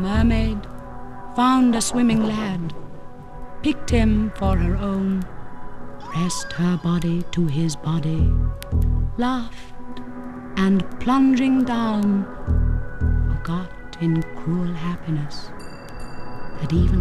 mermaid found a swimming lad, picked him for her own, pressed her body to his body, laughed, and plunging down, forgot in cruel happiness that even